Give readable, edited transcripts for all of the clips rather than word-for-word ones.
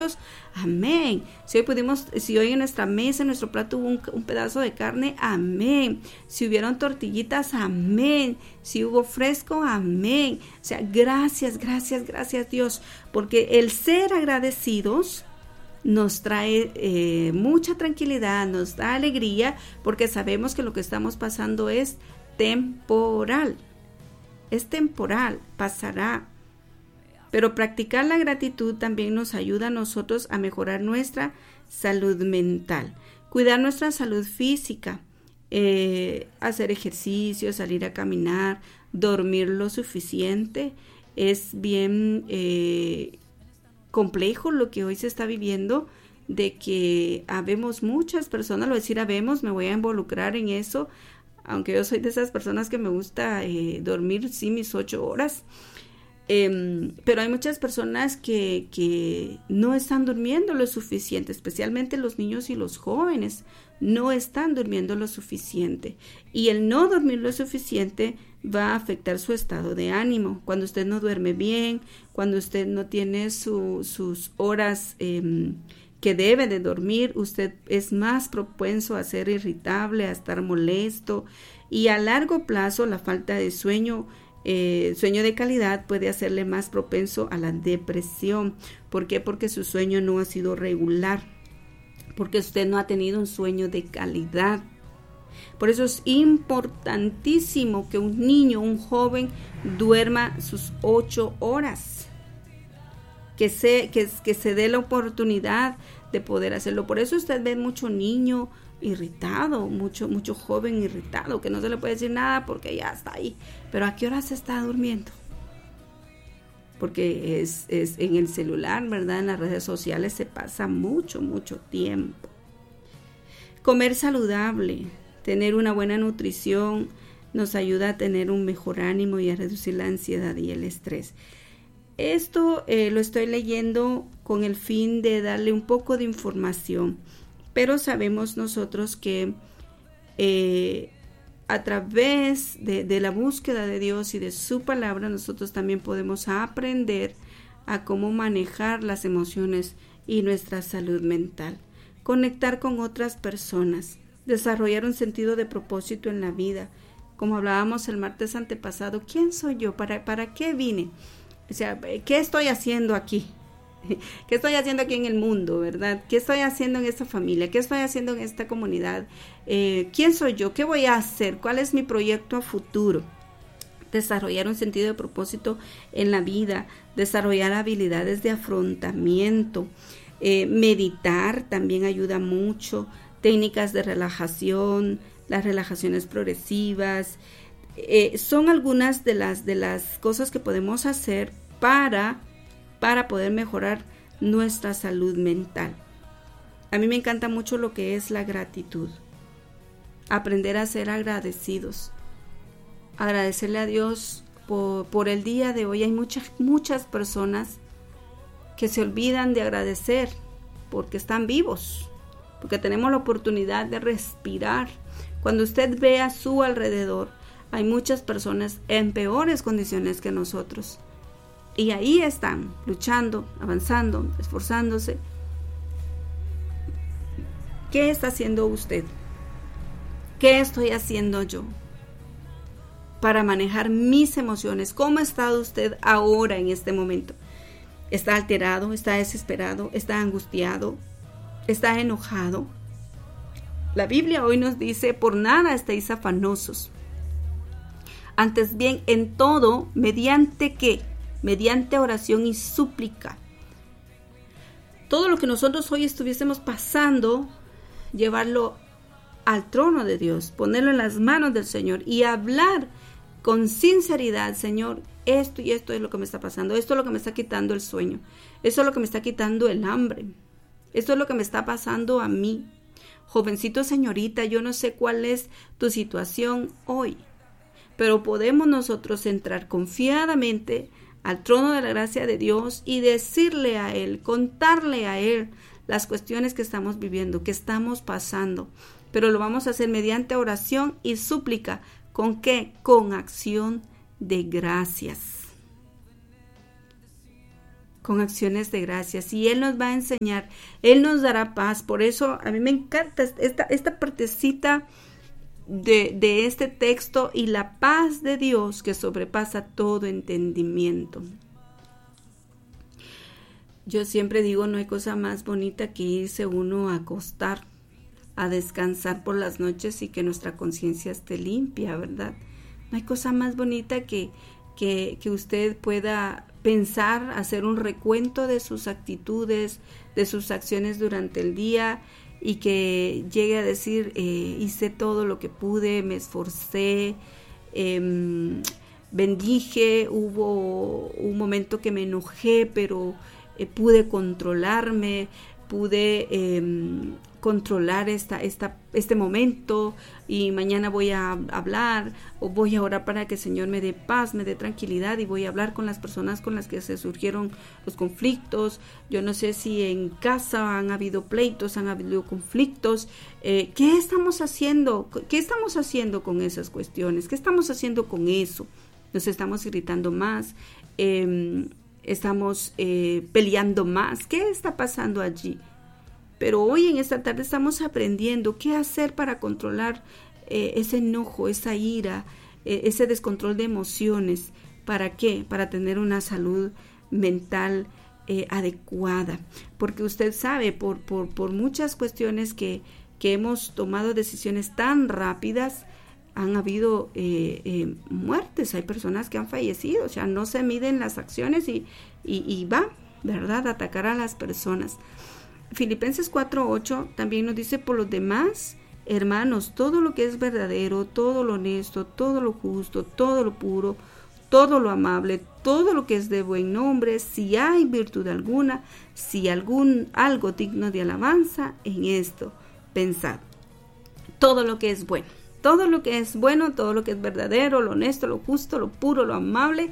amén. Si hoy en nuestra mesa, en nuestro plato hubo un pedazo de carne, amén. Si hubieron tortillitas, amén. Si hubo fresco, amén. O sea, gracias Dios, porque el ser agradecidos nos trae mucha tranquilidad, nos da alegría, porque sabemos que lo que estamos pasando es temporal, pasará. Pero practicar la gratitud también nos ayuda a nosotros a mejorar nuestra salud mental, cuidar nuestra salud física, hacer ejercicio, salir a caminar, dormir lo suficiente. Es bien complejo lo que hoy se está viviendo, de que habemos muchas personas, lo decir habemos, me voy a involucrar en eso, aunque yo soy de esas personas que me gusta dormir sí mis 8 horas. Pero hay muchas personas que no están durmiendo lo suficiente, especialmente los niños y los jóvenes no están durmiendo lo suficiente, y el no dormir lo suficiente va a afectar su estado de ánimo. Cuando usted no duerme bien, cuando usted no tiene sus horas que debe de dormir, usted es más propenso a ser irritable, a estar molesto, y a largo plazo la falta de sueño de calidad puede hacerle más propenso a la depresión. ¿Por qué? Porque su sueño no ha sido regular, porque usted no ha tenido un sueño de calidad. Por eso es importantísimo que un niño, un joven, duerma sus 8 horas, que se dé la oportunidad de poder hacerlo. Por eso usted ve mucho niño irritado, mucho joven irritado, que no se le puede decir nada porque ya está ahí. Pero ¿a qué hora se está durmiendo? Porque es en el celular, ¿verdad? En las redes sociales se pasa mucho tiempo. Comer saludable, tener una buena nutrición, nos ayuda a tener un mejor ánimo y a reducir la ansiedad y el estrés. Esto lo estoy leyendo con el fin de darle un poco de información, pero sabemos nosotros que a través de la búsqueda de Dios y de su palabra, nosotros también podemos aprender a cómo manejar las emociones y nuestra salud mental, conectar con otras personas, desarrollar un sentido de propósito en la vida. Como hablábamos el martes antepasado, ¿quién soy yo? ¿Para qué vine? O sea, ¿qué estoy haciendo aquí? ¿Qué estoy haciendo aquí en el mundo, verdad? ¿Qué estoy haciendo en esta familia? ¿Qué estoy haciendo en esta comunidad? ¿Quién soy yo? ¿Qué voy a hacer? ¿Cuál es mi proyecto a futuro? Desarrollar un sentido de propósito en la vida, desarrollar habilidades de afrontamiento, meditar también ayuda mucho, técnicas de relajación, las relajaciones progresivas, son algunas de las cosas que podemos hacer para poder mejorar nuestra salud mental. A mí me encanta mucho lo que es la gratitud. Aprender a ser agradecidos. Agradecerle a Dios por el día de hoy. Hay muchas personas que se olvidan de agradecer porque están vivos, porque tenemos la oportunidad de respirar. Cuando usted ve a su alrededor, hay muchas personas en peores condiciones que nosotros. Y ahí están, luchando, avanzando, esforzándose. ¿Qué está haciendo usted? ¿Qué estoy haciendo yo para manejar mis emociones? ¿Cómo ha estado usted ahora en este momento? ¿Está alterado? ¿Está desesperado? ¿Está angustiado? ¿Está enojado? La Biblia hoy nos dice, por nada estéis afanosos. Antes bien, en todo, ¿mediante qué? Mediante oración y súplica. Todo lo que nosotros hoy estuviésemos pasando, llevarlo al trono de Dios, ponerlo en las manos del Señor y hablar con sinceridad: Señor, esto y esto es lo que me está pasando, esto es lo que me está quitando el sueño, esto es lo que me está quitando el hambre, esto es lo que me está pasando a mí. Jovencito, señorita, yo no sé cuál es tu situación hoy, pero podemos nosotros entrar confiadamente al trono de la gracia de Dios y decirle a Él, contarle a Él las cuestiones que estamos viviendo, que estamos pasando, pero lo vamos a hacer mediante oración y súplica. ¿Con qué? Con acción de gracias. con acciones de gracias, y Él nos va a enseñar, Él nos dará paz. Por eso a mí me encanta esta partecita de este texto: y la paz de Dios que sobrepasa todo entendimiento. Yo siempre digo, no hay cosa más bonita que irse uno a acostar, a descansar por las noches y que nuestra conciencia esté limpia, ¿verdad? No hay cosa más bonita que usted pueda pensar, hacer un recuento de sus actitudes, de sus acciones durante el día, y que llegue a decir, hice todo lo que pude, me esforcé, bendije, hubo un momento que me enojé, pero pude controlarme, pude controlar este momento, y mañana voy a hablar o voy a orar para que el Señor me dé paz, me dé tranquilidad, y voy a hablar con las personas con las que se surgieron los conflictos. Yo no sé si en casa han habido pleitos, han habido conflictos. ¿Qué estamos haciendo? ¿Qué estamos haciendo con esas cuestiones? ¿Qué estamos haciendo con eso? Nos estamos irritando más, estamos peleando más. ¿Qué está pasando allí? Pero hoy en esta tarde estamos aprendiendo qué hacer para controlar ese enojo, esa ira, ese descontrol de emociones. ¿Para qué? Para tener una salud mental adecuada. Porque usted sabe, por muchas cuestiones que hemos tomado decisiones tan rápidas, han habido muertes. Hay personas que han fallecido. O sea, no se miden las acciones y va, ¿verdad?, a atacar a las personas. Filipenses 4:8 también nos dice: por los demás, hermanos, todo lo que es verdadero, todo lo honesto, todo lo justo, todo lo puro, todo lo amable, todo lo que es de buen nombre, si hay virtud alguna, si algo digno de alabanza, en esto pensad. Todo lo que es bueno, todo lo que es bueno, todo lo que es verdadero, lo honesto, lo justo, lo puro, lo amable,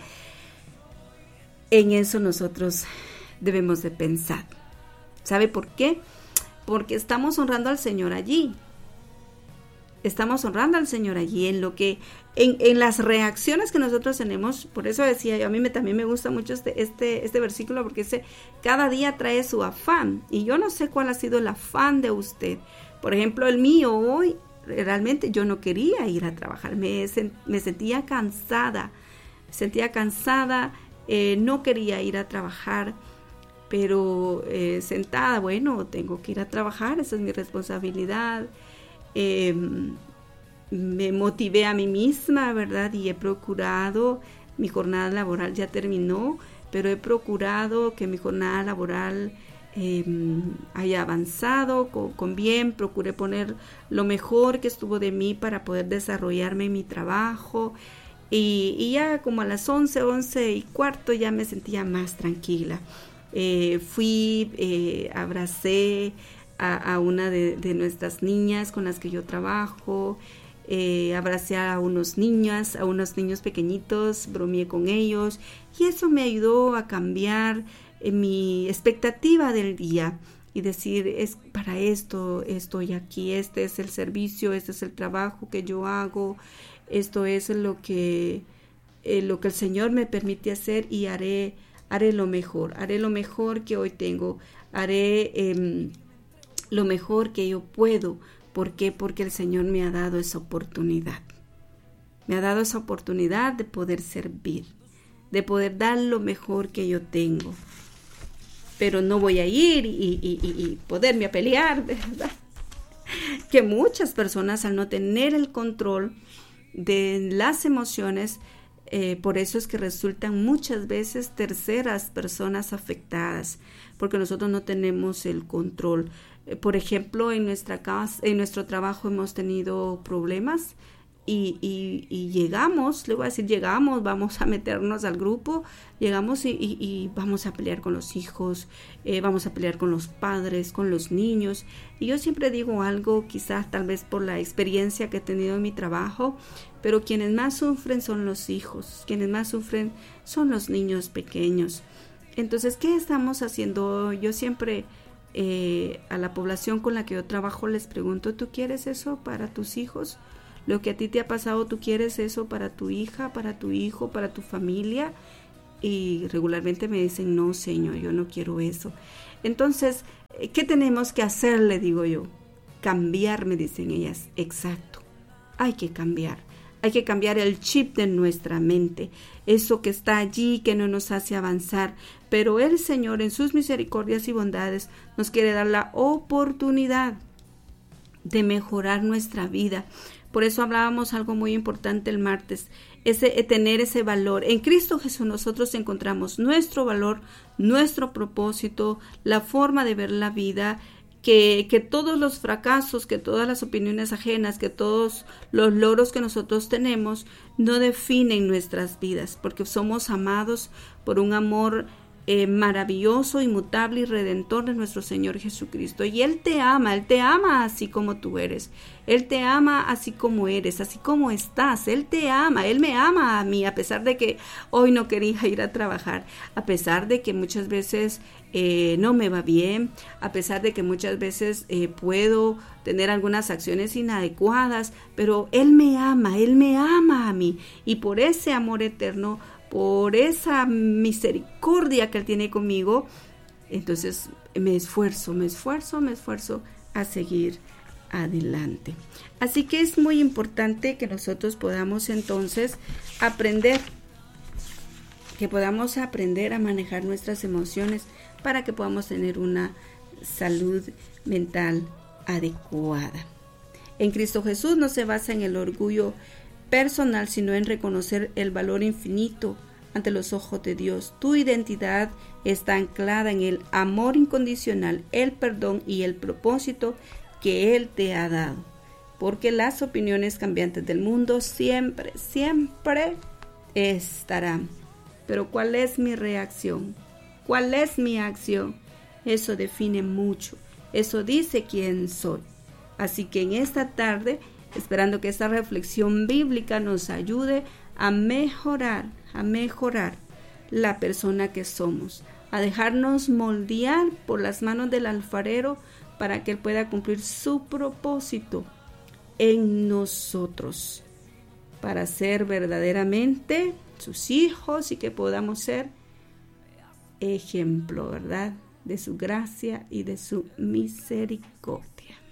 en eso nosotros debemos de pensar. ¿Sabe por qué? Porque estamos honrando al Señor allí. Estamos honrando al Señor allí en las reacciones que nosotros tenemos. Por eso decía, a mí también me gusta mucho este versículo, porque cada día trae su afán. Y yo no sé cuál ha sido el afán de usted. Por ejemplo, el mío hoy, realmente yo no quería ir a trabajar. Me sentía cansada. No quería ir a trabajar. Pero sentada, bueno, tengo que ir a trabajar, esa es mi responsabilidad. Me motivé a mí misma, ¿verdad? Y he procurado, mi jornada laboral ya terminó, pero he procurado que mi jornada laboral haya avanzado con bien. Procuré poner lo mejor que estuvo de mí para poder desarrollarme en mi trabajo. Y ya como a las 11:15 ya me sentía más tranquila. Abracé a una de nuestras niñas con las que yo trabajo, abracé a unos niños pequeñitos, bromeé con ellos, y eso me ayudó a cambiar mi expectativa del día y decir: es para esto estoy aquí, este es el servicio, este es el trabajo que yo hago, esto es lo que el Señor me permite hacer, y haré lo mejor que hoy tengo, haré lo mejor que yo puedo. ¿Por qué? Porque el Señor me ha dado esa oportunidad. Me ha dado esa oportunidad de poder servir, de poder dar lo mejor que yo tengo. Pero no voy a ir y poderme a pelear, ¿verdad? Que muchas personas, al no tener el control de las emociones, por eso es que resultan muchas veces terceras personas afectadas, porque nosotros no tenemos el control. Por ejemplo, en nuestra casa, en nuestro trabajo hemos tenido problemas y llegamos, le voy a decir, vamos a meternos al grupo, llegamos y vamos a pelear con los hijos, vamos a pelear con los padres, con los niños. Y yo siempre digo algo, quizás tal vez por la experiencia que he tenido en mi trabajo, pero quienes más sufren son los hijos, quienes más sufren son los niños pequeños. Entonces, ¿qué estamos haciendo? Yo siempre a la población con la que yo trabajo les pregunto: ¿tú quieres eso para tus hijos? Lo que a ti te ha pasado, ¿tú quieres eso para tu hija, para tu hijo, para tu familia? y regularmente me dicen, no, Señor, yo no quiero eso. Entonces, ¿qué tenemos que hacer? Le digo yo. Cambiar, me dicen ellas. Exacto. Hay que cambiar. Hay que cambiar el chip de nuestra mente. Eso que está allí, que no nos hace avanzar. Pero el Señor, en sus misericordias y bondades, nos quiere dar la oportunidad de mejorar nuestra vida. Por eso hablábamos algo muy importante el martes, tener ese valor. En Cristo Jesús nosotros encontramos nuestro valor, nuestro propósito, la forma de ver la vida, que todos los fracasos, que todas las opiniones ajenas, que todos los logros que nosotros tenemos no definen nuestras vidas, porque somos amados por un amor maravilloso, inmutable y redentor de nuestro Señor Jesucristo. Y Él te ama así como tú eres. Él te ama así como eres, así como estás. Él te ama, Él me ama a mí, a pesar de que hoy no quería ir a trabajar, a pesar de que muchas veces no me va bien, a pesar de que muchas veces puedo tener algunas acciones inadecuadas, pero Él me ama a mí. Y por ese amor eterno, por esa misericordia que Él tiene conmigo, entonces me esfuerzo a seguir adelante. Así que es muy importante que nosotros podamos entonces aprender a manejar nuestras emociones para que podamos tener una salud mental adecuada. En Cristo Jesús no se basa en el orgullo personal, sino en reconocer el valor infinito ante los ojos de Dios. Tu identidad está anclada en el amor incondicional, el perdón y el propósito que Él te ha dado. Porque las opiniones cambiantes del mundo siempre estarán. Pero ¿cuál es mi reacción? ¿Cuál es mi acción? Eso define mucho. Eso dice quién soy. Así que en esta tarde, esperando que esta reflexión bíblica nos ayude a mejorar la persona que somos, a dejarnos moldear por las manos del alfarero para que Él pueda cumplir su propósito en nosotros, para ser verdaderamente sus hijos y que podamos ser ejemplo, ¿verdad?, de su gracia y de su misericordia.